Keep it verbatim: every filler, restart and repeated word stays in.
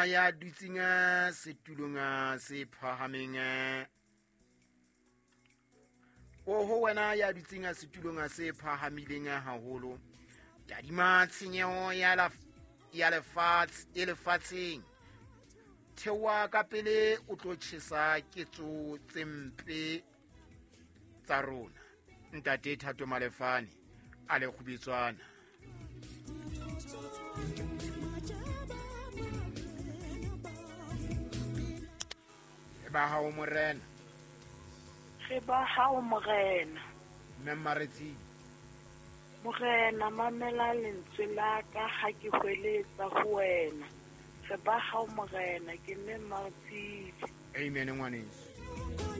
wena ya dutseng setulong se phahameng. Oho wena ya dutseng setulong se phahamileng haholo. Tadima tshenyeho ya la ya lefatshe e lefatsheng. Thewa ka pele o tlo tjhesa ketso tse mpe tsa rona. Ntate Thato Malefane a le Kgubetswana. Ba hao morena. Re ba hao morena. Memmaretsi. Morena mamela lentswe la ka ha ke hweletsa ho wena. Re ba hao morena ke Memmaretsi. Amen ngwaneso.